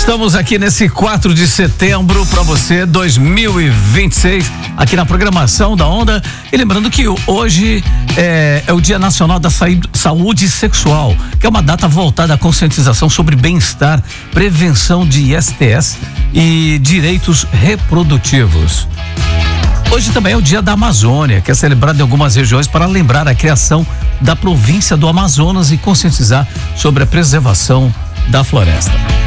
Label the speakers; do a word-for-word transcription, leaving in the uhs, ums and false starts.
Speaker 1: Estamos aqui nesse quatro de setembro para você, dois mil e vinte e seis, aqui na programação da Onda. E lembrando que hoje é, é o Dia Nacional da Saúde Sexual, que é uma data voltada à conscientização sobre bem-estar, prevenção de I S T S e direitos reprodutivos. Hoje também é o Dia da Amazônia, que é celebrado em algumas regiões para lembrar a criação da província do Amazonas e conscientizar sobre a preservação da floresta.